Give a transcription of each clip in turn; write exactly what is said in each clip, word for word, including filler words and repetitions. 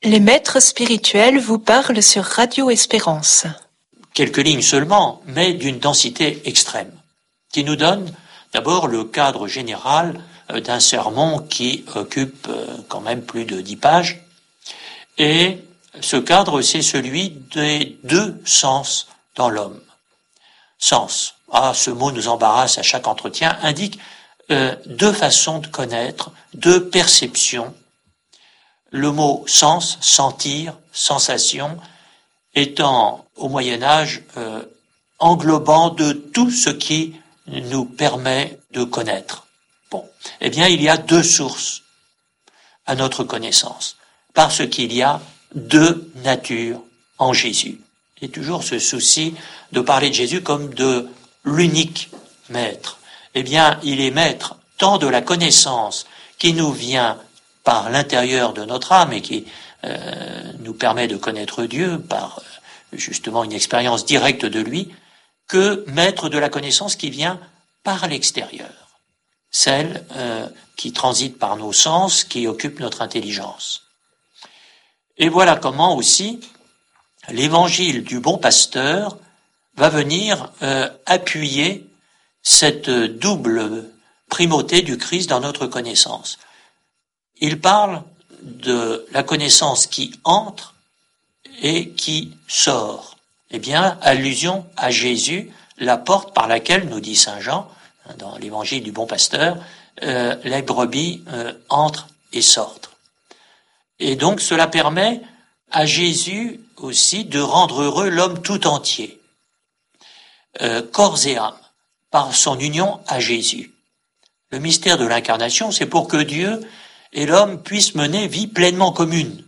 Les maîtres spirituels vous parlent sur Radio Espérance. Quelques lignes seulement, mais d'une densité extrême, qui nous donne d'abord le cadre général d'un sermon qui occupe quand même plus de dix pages. Et ce cadre, c'est celui des deux sens dans l'homme. Sens, ah, ce mot nous embarrasse à chaque entretien, indique euh, deux façons de connaître, deux perceptions. Le mot sens, sentir, sensation, étant au Moyen-Âge euh, englobant de tout ce qui nous permet de connaître. Bon, eh bien, il y a deux sources à notre connaissance, parce qu'il y a deux natures en Jésus. Et toujours ce souci de parler de Jésus comme de l'unique maître. Eh bien, il est maître tant de la connaissance qui nous vient par l'intérieur de notre âme et qui euh, nous permet de connaître Dieu par justement une expérience directe de lui, que maître de la connaissance qui vient par l'extérieur, celle euh, qui transite par nos sens, qui occupe notre intelligence. Et voilà comment aussi l'évangile du bon pasteur va venir euh, appuyer cette double primauté du Christ dans notre connaissance. Il parle de la connaissance qui entre et qui sort. Eh bien, allusion à Jésus, la porte par laquelle, nous dit saint Jean, dans l'évangile du bon pasteur, euh, les brebis euh, entrent et sortent. Et donc, cela permet à Jésus aussi de rendre heureux l'homme tout entier, euh, corps et âme, par son union à Jésus. Le mystère de l'incarnation, c'est pour que Dieu et l'homme puissent mener vie pleinement commune.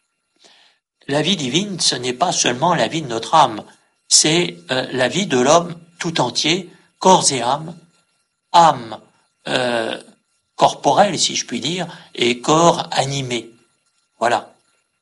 La vie divine, ce n'est pas seulement la vie de notre âme, c'est euh, la vie de l'homme tout entier, corps et âme, âme euh, corporelle, si je puis dire, et corps animé. Voilà.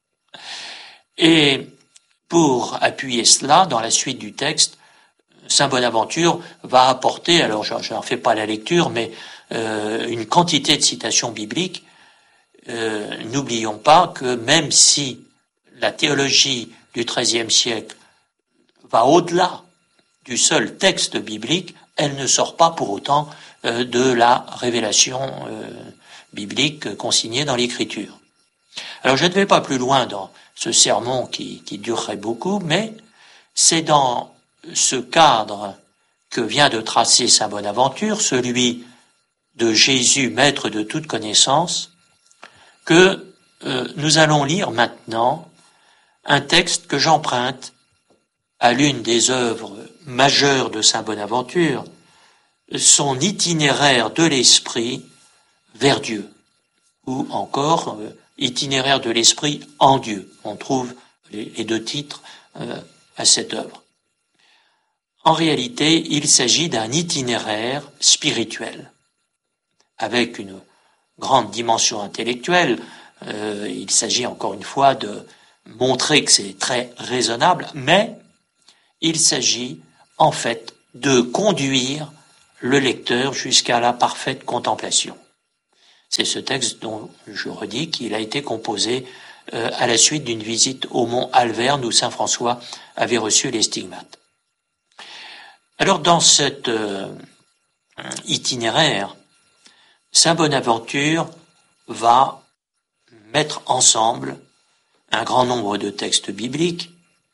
Et pour appuyer cela, dans la suite du texte, saint Bonaventure va apporter, alors je n'en fais pas la lecture, mais euh, une quantité de citations bibliques. Euh, n'oublions pas que même si la théologie du treizième siècle va au-delà du seul texte biblique, elle ne sort pas pour autant euh, de la révélation euh, biblique consignée dans l'Écriture. Alors je ne vais pas plus loin dans ce sermon qui, qui durerait beaucoup, mais c'est dans ce cadre que vient de tracer saint Bonaventure, celui de Jésus, maître de toute connaissance, que euh, nous allons lire maintenant un texte que j'emprunte à l'une des œuvres majeures de saint Bonaventure, son itinéraire de l'esprit vers Dieu, ou encore euh, itinéraire de l'esprit en Dieu. On trouve les, les deux titres euh, à cette œuvre. En réalité, il s'agit d'un itinéraire spirituel, avec une grande dimension intellectuelle. Euh, il s'agit encore une fois de montrer que c'est très raisonnable, mais il s'agit en fait de conduire le lecteur jusqu'à la parfaite contemplation. C'est ce texte dont je redis qu'il a été composé euh, à la suite d'une visite au mont Alverne où saint François avait reçu les stigmates. Alors dans cet euh, itinéraire, saint Bonaventure va mettre ensemble un grand nombre de textes bibliques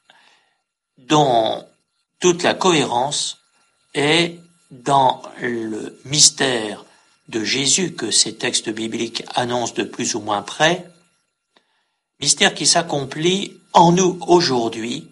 dont toute la cohérence est dans le mystère de Jésus que ces textes bibliques annoncent de plus ou moins près, mystère qui s'accomplit en nous aujourd'hui,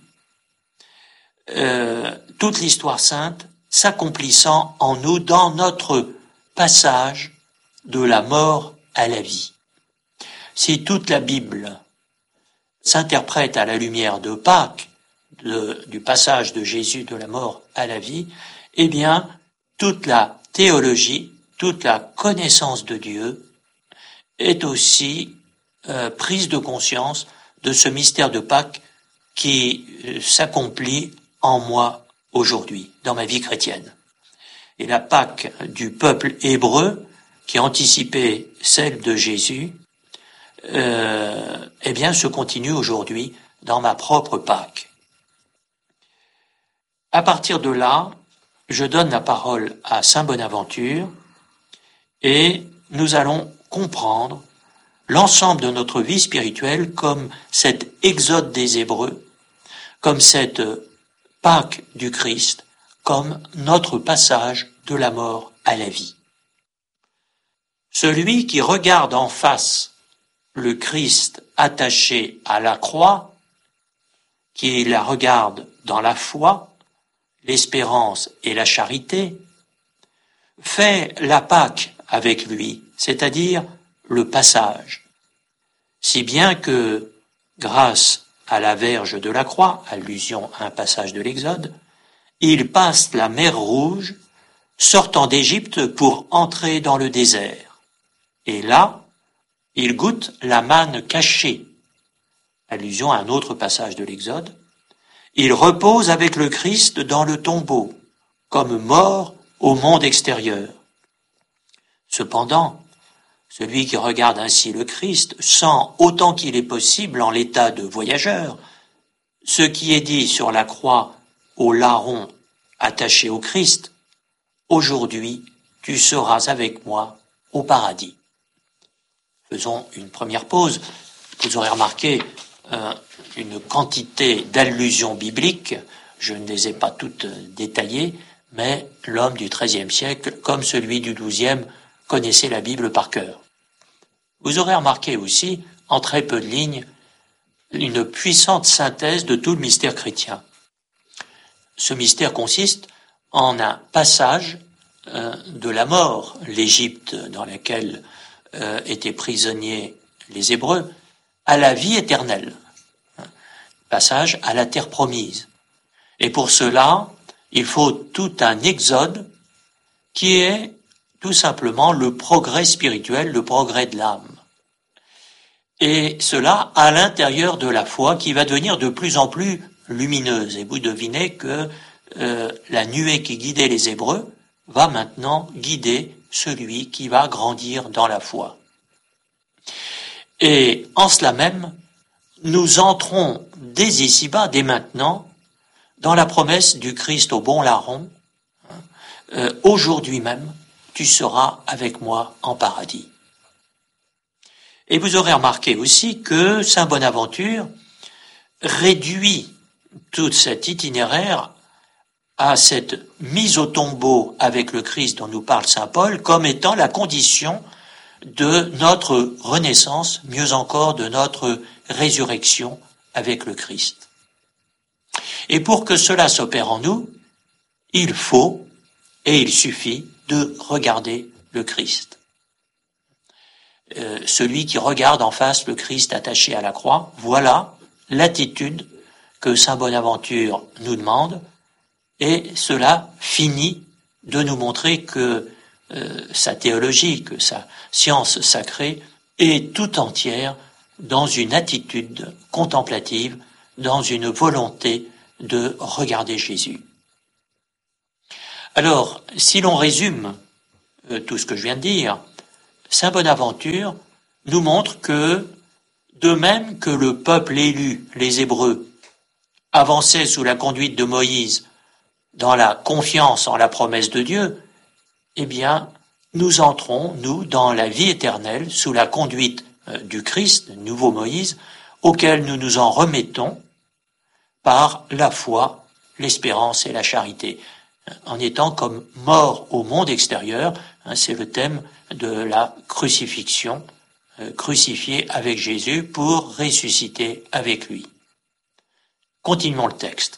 euh, toute l'histoire sainte s'accomplissant en nous dans notre passage de la mort à la vie. Si toute la Bible s'interprète à la lumière de Pâques, de, du passage de Jésus de la mort à la vie, eh bien, toute la théologie, toute la connaissance de Dieu est aussi euh, prise de conscience de ce mystère de Pâques qui euh, s'accomplit en moi aujourd'hui, dans ma vie chrétienne. Et la Pâques du peuple hébreu, qui anticipait celle de Jésus, euh, eh eh bien, se continue aujourd'hui dans ma propre Pâque. À partir de là, je donne la parole à saint Bonaventure et nous allons comprendre l'ensemble de notre vie spirituelle comme cet exode des Hébreux, comme cette Pâque du Christ, comme notre passage de la mort à la vie. Celui qui regarde en face le Christ attaché à la croix, qui la regarde dans la foi, l'espérance et la charité, fait la Pâque avec lui, c'est-à-dire le passage. Si bien que, grâce à la verge de la croix, allusion à un passage de l'Exode, il passe la mer Rouge, sortant d'Égypte pour entrer dans le désert. Et là, il goûte la manne cachée, allusion à un autre passage de l'Exode. Il repose avec le Christ dans le tombeau, comme mort au monde extérieur. Cependant, celui qui regarde ainsi le Christ sent autant qu'il est possible en l'état de voyageur ce qui est dit sur la croix au larron attaché au Christ, « Aujourd'hui, tu seras avec moi au paradis ». Faisons une première pause. Vous aurez remarqué euh, une quantité d'allusions bibliques, je ne les ai pas toutes détaillées, mais l'homme du treizième siècle, comme celui du douzième, connaissait la Bible par cœur. Vous aurez remarqué aussi, en très peu de lignes, une puissante synthèse de tout le mystère chrétien. Ce mystère consiste en un passage euh, de la mort, l'Égypte dans laquelle euh, étaient prisonniers les Hébreux, à la vie éternelle, passage à la terre promise. Et pour cela, il faut tout un exode qui est tout simplement le progrès spirituel, le progrès de l'âme. Et cela à l'intérieur de la foi qui va devenir de plus en plus lumineuse. Et vous devinez que euh, la nuée qui guidait les Hébreux va maintenant guider celui qui va grandir dans la foi. Et en cela même, nous entrons dès ici-bas, dès maintenant, dans la promesse du Christ au bon larron, euh, aujourd'hui même, tu seras avec moi en paradis. Et vous aurez remarqué aussi que saint Bonaventure réduit tout cet itinéraire à cette mise au tombeau avec le Christ dont nous parle saint Paul comme étant la condition de notre renaissance, mieux encore de notre résurrection avec le Christ. Et pour que cela s'opère en nous, il faut et il suffit de regarder le Christ. Euh, celui qui regarde en face le Christ attaché à la croix, voilà l'attitude que saint Bonaventure nous demande, et cela finit de nous montrer que euh, sa théologie, que sa science sacrée est tout entière dans une attitude contemplative, dans une volonté de regarder Jésus. Alors, si l'on résume euh, tout ce que je viens de dire, saint Bonaventure nous montre que, de même que le peuple élu, les Hébreux, avançait sous la conduite de Moïse dans la confiance en la promesse de Dieu, eh bien, nous entrons, nous, dans la vie éternelle, sous la conduite euh, du Christ, le nouveau Moïse, auquel nous nous en remettons par la foi, l'espérance et la charité, en étant comme morts au monde extérieur, hein, c'est le thème de la crucifixion, euh, crucifié avec Jésus pour ressusciter avec lui. Continuons le texte.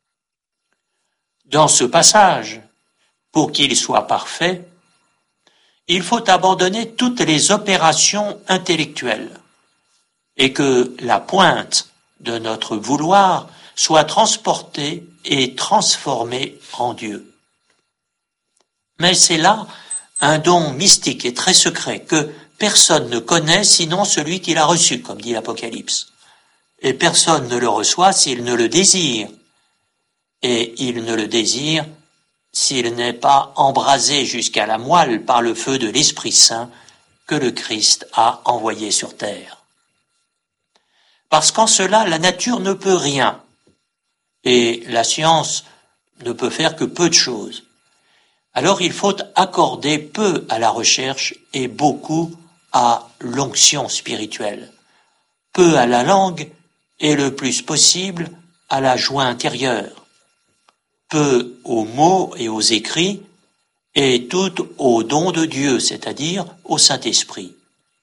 Dans ce passage, pour qu'il soit parfait, il faut abandonner toutes les opérations intellectuelles et que la pointe de notre vouloir soit transportée et transformée en Dieu. Mais c'est là un don mystique et très secret que personne ne connaît sinon celui qui l'a reçu, comme dit l'Apocalypse. Et personne ne le reçoit s'il ne le désire. Et il ne le désire s'il n'est pas embrasé jusqu'à la moelle par le feu de l'Esprit Saint que le Christ a envoyé sur terre. Parce qu'en cela, la nature ne peut rien, et la science ne peut faire que peu de choses. Alors il faut accorder peu à la recherche et beaucoup à l'onction spirituelle, peu à la langue et le plus possible à la joie intérieure, peu aux mots et aux écrits et tout au don de Dieu, c'est-à-dire au Saint-Esprit.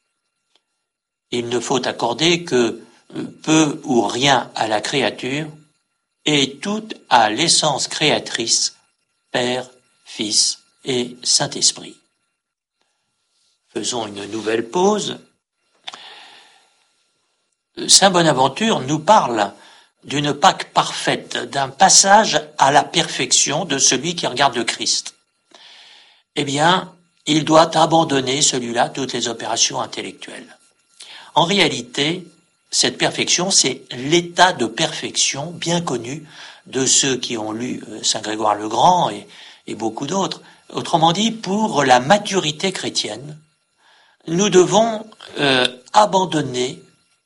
Il ne faut accorder que peu ou rien à la créature et tout à l'essence créatrice, Père, Fils et Saint-Esprit. Faisons une nouvelle pause. Saint Bonaventure nous parle d'une Pâque parfaite, d'un passage à la perfection de celui qui regarde le Christ. Eh bien, il doit abandonner, celui-là, toutes les opérations intellectuelles. En réalité, cette perfection, c'est l'état de perfection bien connu de ceux qui ont lu Saint Grégoire le Grand et, et beaucoup d'autres. Autrement dit, pour la maturité chrétienne, nous devons euh, abandonner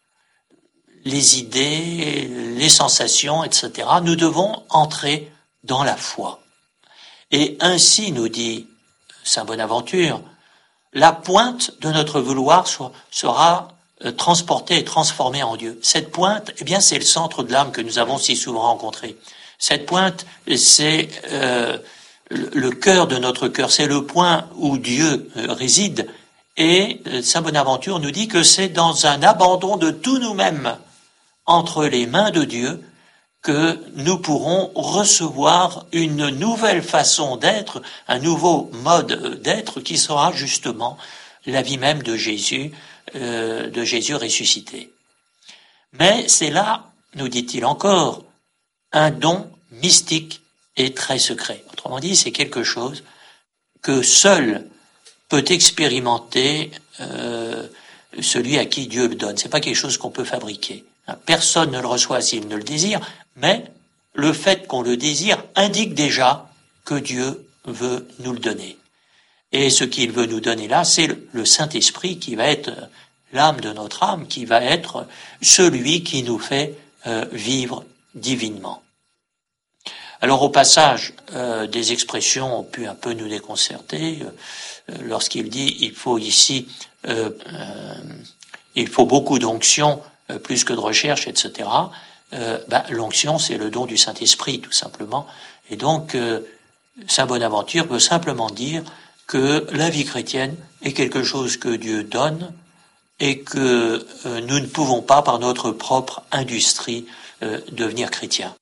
les idées, les sensations, et cetera. Nous devons entrer dans la foi. Et ainsi, nous dit Saint Bonaventure, la pointe de notre vouloir sera transportée et transformée en Dieu. Cette pointe, eh bien, c'est le centre de l'âme que nous avons si souvent rencontré. Cette pointe, c'est euh, le cœur de notre cœur, c'est le point où Dieu euh, réside. Et euh, Saint Bonaventure nous dit que c'est dans un abandon de tout nous-mêmes entre les mains de Dieu que nous pourrons recevoir une nouvelle façon d'être, un nouveau mode d'être qui sera justement la vie même de Jésus, euh, de Jésus ressuscité. Mais c'est là, nous dit-il encore, un don mystique et très secret. Autrement dit, c'est quelque chose que seul peut expérimenter euh, celui à qui Dieu le donne. C'est pas quelque chose qu'on peut fabriquer. Personne ne le reçoit s'il ne le désire, mais le fait qu'on le désire indique déjà que Dieu veut nous le donner. Et ce qu'il veut nous donner là, c'est le Saint-Esprit qui va être l'âme de notre âme, qui va être celui qui nous fait euh, vivre divinement. Alors au passage, euh, des expressions ont pu un peu nous déconcerter. Euh, lorsqu'il dit il faut ici, euh, euh, il faut beaucoup d'onction euh, plus que de recherche, et cetera. Euh, ben, l'onction, c'est le don du Saint-Esprit, tout simplement. Et donc, euh, Saint Bonaventure veut simplement dire que la vie chrétienne est quelque chose que Dieu donne et que euh, nous ne pouvons pas, par notre propre industrie, euh, devenir chrétiens.